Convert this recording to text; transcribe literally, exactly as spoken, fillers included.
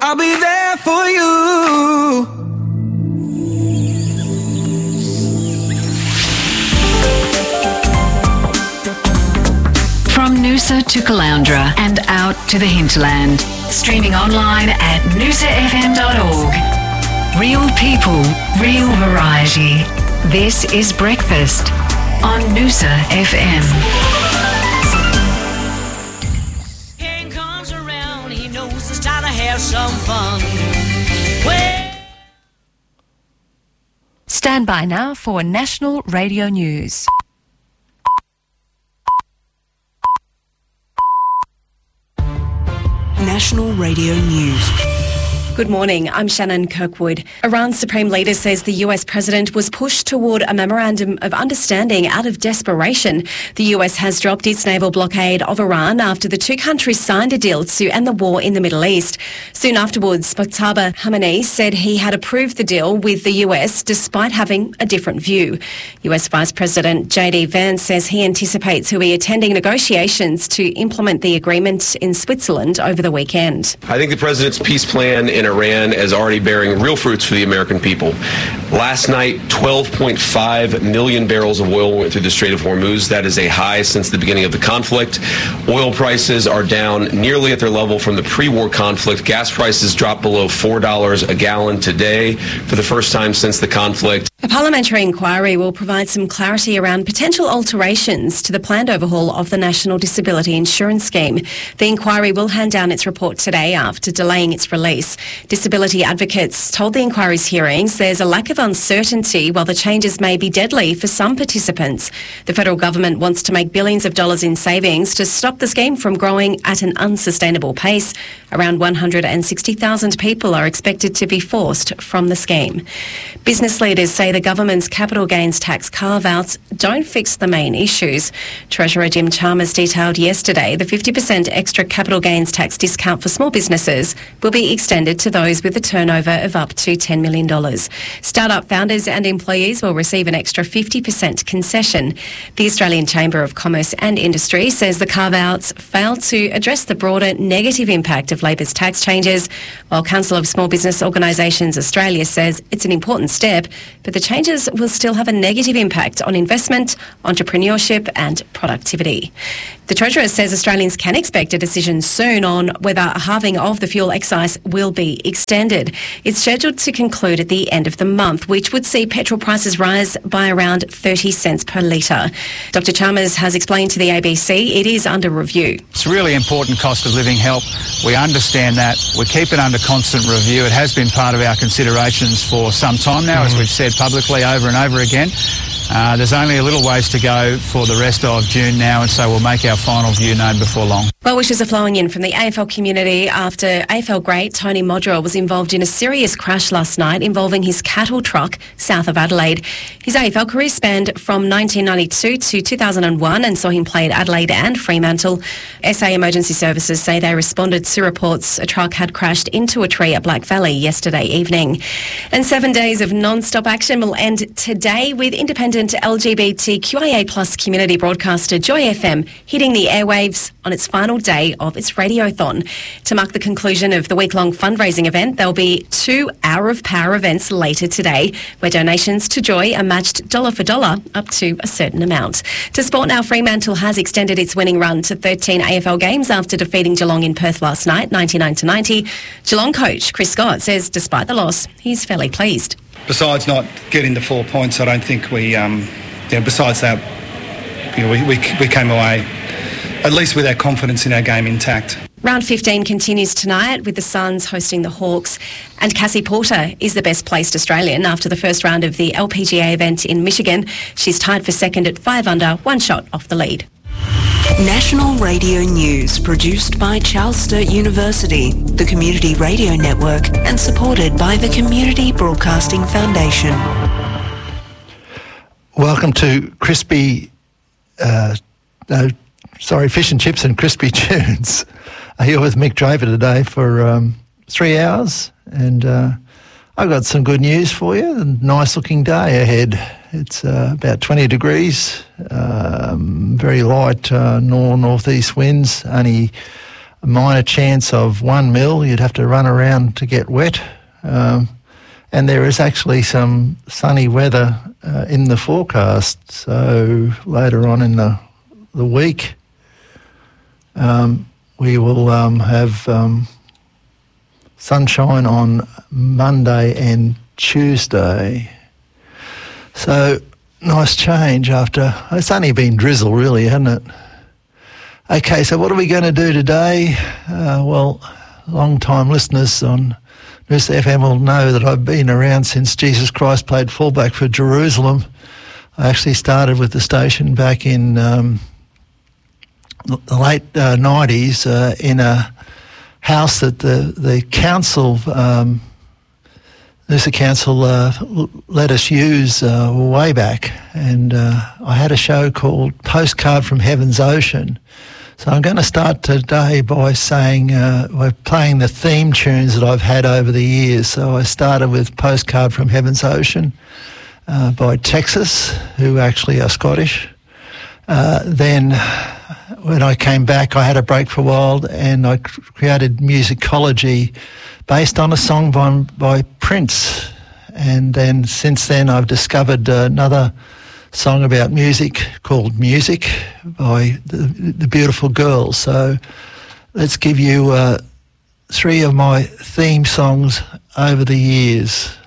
I'll be there for you. From Noosa to Caloundra and out to the hinterland. Streaming online at noosa f m dot org. Real people, real variety. This is Breakfast on Noosa F M. King comes around, he knows it's time to have some fun. Well, stand by now for National Radio News. National Radio News. Good morning, I'm Shannon Kirkwood. Iran's Supreme Leader says the U S President was pushed toward a memorandum of understanding out of desperation. The U S has dropped its naval blockade of Iran after the two countries signed a deal to end the war in the Middle East. Soon afterwards, Mojtaba Khamenei said he had approved the deal with the U S despite having a different view. U S Vice President J D Vance says he anticipates he'll be attending negotiations to implement the agreement in Switzerland over the weekend. I think the President's peace plan in Iran is already bearing real fruits for the American people. Last night, twelve point five million barrels of oil went through the Strait of Hormuz. That is a high since the beginning of the conflict. Oil prices are down nearly at their level from the pre-war conflict. Gas prices dropped below four dollars a gallon today for the first time since the conflict. A parliamentary inquiry will provide some clarity around potential alterations to the planned overhaul of the National Disability Insurance Scheme. The inquiry will hand down its report today after delaying its release. Disability advocates told the inquiry's hearings there's a lack of uncertainty while the changes may be deadly for some participants. The federal government wants to make billions of dollars in savings to stop the scheme from growing at an unsustainable pace. Around one hundred sixty thousand people are expected to be forced from the scheme. Business leaders say the government's capital gains tax carve-outs don't fix the main issues. Treasurer Jim Chalmers detailed yesterday the fifty percent extra capital gains tax discount for small businesses will be extended to those with a turnover of up to ten million dollars. Startup founders and employees will receive an extra fifty percent concession. The Australian Chamber of Commerce and Industry says the carve-outs fail to address the broader negative impact of Labor's tax changes, while Council of Small Business Organisations Australia says it's an important step, but the changes will still have a negative impact on investment, entrepreneurship and productivity. The Treasurer says Australians can expect a decision soon on whether a halving of the fuel excise will be extended. It's scheduled to conclude at the end of the month, which would see petrol prices rise by around thirty cents per litre. Doctor Chalmers has explained to the A B C it is under review. It's really important cost of living help. We understand that. We keep it under constant review. It has been part of our considerations for some time now, mm. as we've said publicly over and over again. Uh, there's only a little ways to go for the rest of June now, and so we'll make our final view known before long. Well wishes are flowing in from the A F L community after A F L great Tony Modra was involved in a serious crash last night involving his cattle truck south of Adelaide. His A F L career spanned from nineteen ninety-two to two thousand one and saw him play at Adelaide and Fremantle. S A Emergency Services say they responded to reports a truck had crashed into a tree at Black Valley yesterday evening. And seven days of non-stop action will end today with independent L G B T Q I A plus community broadcaster Joy F M hitting the airwaves on its final day of its radiothon. To mark the conclusion of the week-long fundraising event, there'll be two Hour of Power events later today, where donations to Joy are matched dollar for dollar up to a certain amount. To sport now, Fremantle has extended its winning run to thirteen A F L games after defeating Geelong in Perth last night, ninety-nine to ninety. Geelong coach Chris Scott says despite the loss, he's fairly pleased. Besides not getting the four points, I don't think we, um, you know, besides that, you know, we, we, we came away at least with our confidence in our game intact. Round fifteen continues tonight with the Suns hosting the Hawks, and Cassie Porter is the best placed Australian after the first round of the L P G A event in Michigan. She's tied for second at five under, one shot off the lead. National Radio News, produced by Charles Sturt University, the Community Radio Network, and supported by the Community Broadcasting Foundation. Welcome to Crispy, uh, no, sorry, Fish and Chips and Crispy Tunes. I'm here with Mick Draper today for um, three hours, and uh, I've got some good news for you. A nice looking day ahead. It's uh, about twenty degrees, um, very light uh, north northeast winds, only a minor chance of one mil. You'd have to run around to get wet. Um, and there is actually some sunny weather uh, in the forecast. So later on in the, the week, um, we will um, have um, sunshine on Monday and Tuesday. So nice change after, it's only been drizzle really, hasn't it? Okay, so what are we going to do today? Uh, well, long-time listeners on Noosa F M will know that I've been around since Jesus Christ played fullback for Jerusalem. I actually started with the station back in um, the late uh, nineties uh, in a house that the, the council, um, Noosa Council, uh, let us use uh, way back. And uh, I had a show called Postcard from Heaven's Ocean. So I'm going to start today by saying, uh, by playing the theme tunes that I've had over the years. So I started with Postcard from Heaven's Ocean uh, by Texas, who actually are Scottish. Uh, then when I came back, I had a break for a while and I created Musicology based on a song by, by Prince. And then since then I've discovered uh, another song about music called Music by the, the Beautiful Girls. So let's give you uh, three of my theme songs over the years.